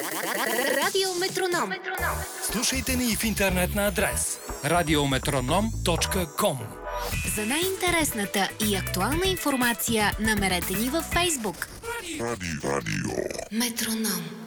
Радио Метроном. Слушайте ни в интернет на адрес radiometronom.com. За най-интересната и актуална информация намерете ни във Фейсбук. Радио. Метроном.